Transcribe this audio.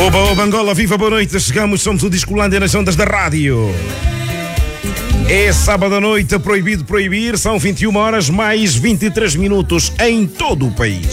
Oba, Angola, viva, boa noite. Chegamos, somos o Discolândia nas ondas da rádio. É sábado à noite, proibido proibir, são 21 horas mais 23 minutos em todo o país.